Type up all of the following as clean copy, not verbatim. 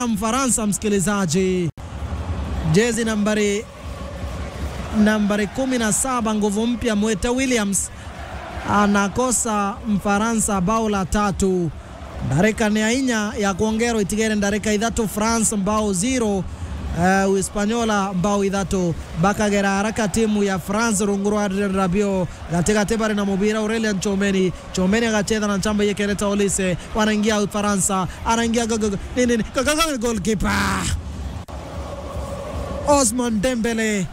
Mfaransa msikilizaji. Jezi nambari 17 nguvu mpya Mwete Williams anakosa Mfaransa bao la 3. Ndareka neinya ya kuongero itigere ndareka idhatu France bao 0. Uhispaniola bao idhatu bakagera haraka timu ya France runguru Adrien Rabiot katika tebari na mubira Aurelien Chomeni agacheza na chamba yake Keneta Olise wanaingia Ufaransa anaingia goalkeeper Ousmane Dembele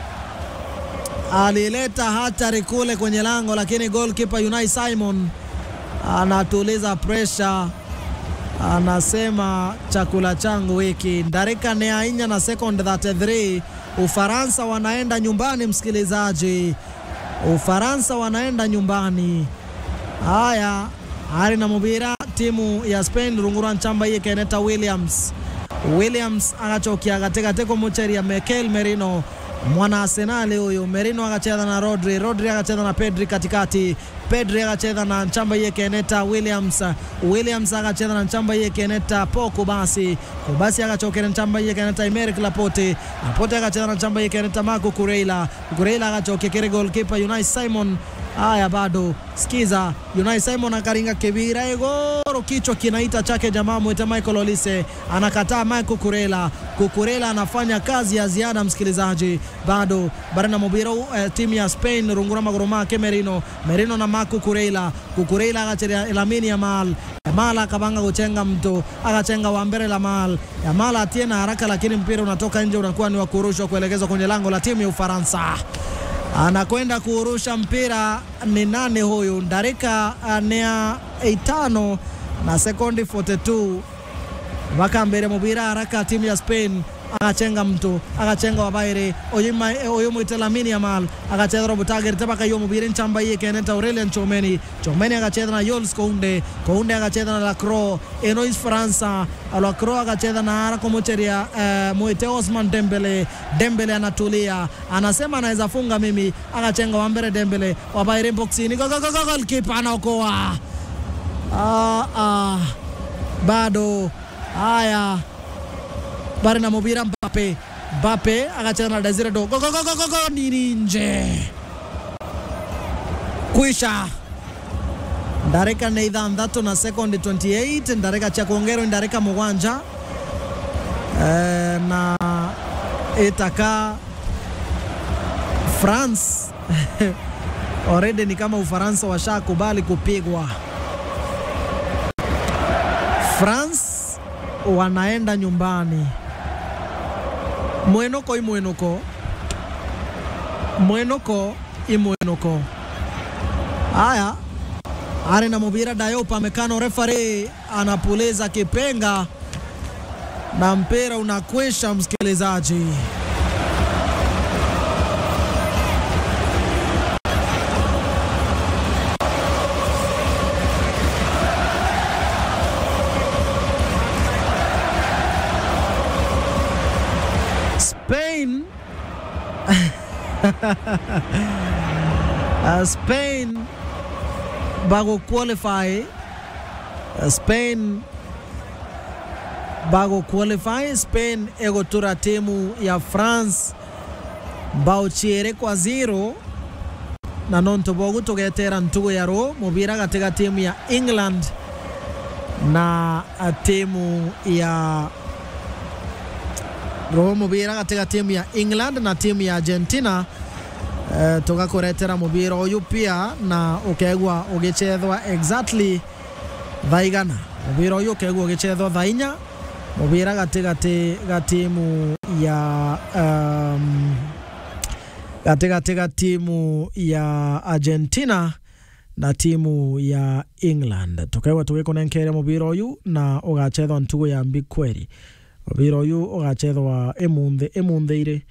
alileta hatari kule kwenye lango, lakini goalkeeper Unai Simon anatuliza pressure, anasema chakula changu wiki. Ndarika neinya na second 33. Ufaransa wanaenda nyumbani msikilizaji. Ufaransa wanaenda nyumbani. Haya, hari na mubira timu ya Spain rungura nchamba hii Keneta Williams agachokia katika teko mocheri ya Mikel Merino, mwana Arsenal huyo. Merino agacheza na Rodri agacheza na Pedri katikati. Pedri agacheza na nchamba hii Keneta Williams agacheza na nchamba hii Keneta Kubasi agachokera nchamba hii Keneta Aymeric Laporte agacheza na nchamba hii Keneta Marco Cucurella agachokera goalkeeper Unai Simon. Haya bado sikiza, Unai Simon akaringa kibira egoro, kichwa kinaita chake jamaa Mwete Michael Olise anakataa. Marco Cucurella anafanya kazi ya ziada msikilizaji. Bado barana mubira timu ya Spain rungura magoroma ke Merino na Marco Cucurella agacheza Lamine Yamal akabanga kuchenga mtu agachenga wa mbele Yamal atiena haraka, lakini mpira unatoka nje, unakuwa ni wa kurushwa kuelekezwa kwenye lango la timu ya Ufaransa. Anakwenda kurusha mpira ni nane huyu. Ndarika 5 na sekondi 42 waka mbele mubira haraka timu ya Spain agachenga mtu agachenga wabaire oyo Mwete Lamine Yamal agacheza robo target tabaka yo mubira nchamba hii Keneta Aurelien Chomeni agacheza na Jules Kounde agacheza na Lacroix Enois Faransa Lacroix agacheza na haraka mocheria Mwete Ousmane Dembele anatulia, anasema anaweza funga mimi, agachenga wa mbele Dembele wabaire boxini goalkeeper anaokoa. Bado haya bari na mubira Mbappe agacheza na Desire Do nini nje kuisha. Ndareka neitha andatu na second 28. Ndareka cha kuongero ndareka mugwanja na itaka France already ni kama Ufaransa washakubali kupigwa. France wanaenda nyumbani. Mwenoko. Haya, ari na mubira Diop amekano, referee anapuliza kipenga na mpira unakwesha msikilizaji. Spain bago qualify. Spain ego tura timu ya France bao chiere kwa 0 na nonto bogu togetera ntugo ya ro mubira katika timu ya England na timu ya mubira katika timu ya England na timu ya Argentina. Tugakuretera mubira uyu pia na ukegwa ugechethwa exactly thaigana. Mubira uyu ukegwa ugechethwa thainya mubira gatigati timu ya katika timu ya Argentina na timu ya England. Tukegwa tugekonenkere mubira uyu na ugachethwa ntugo ya mbikweri. Mubira uyu ugachethwa emunde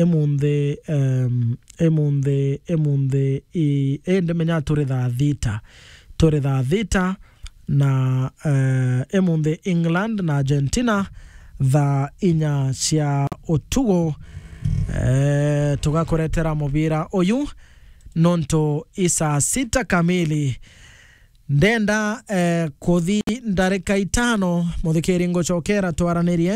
ende menya turi tha thita na emunde England na Argentina tha inya cia utugo. Tugakuretera mubira uyu nonto isa 6 kamili ndenda kuthi ndarika 5 muthikiri ngochokera twaranirie